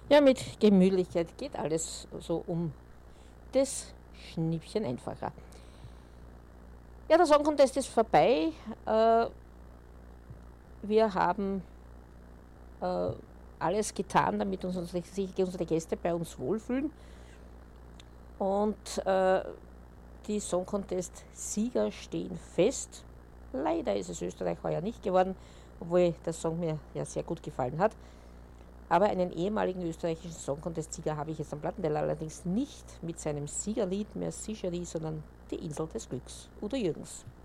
Ja, mit Gemütlichkeit geht alles so um das Schnippchen einfacher. Ja, der Song Contest ist vorbei. Wir haben äh, alles getan, damit sich unsere Gäste bei uns wohlfühlen. Und die Song Contest-Sieger stehen fest. Leider ist es Österreich heuer nicht geworden, obwohl der Song mir ja sehr gut gefallen hat. Aber einen ehemaligen österreichischen Song Contest-Sieger habe ich jetzt am Plattenteller, allerdings nicht mit seinem Siegerlied Merci Cherie, sondern Die Insel des Glücks, Udo Jürgens.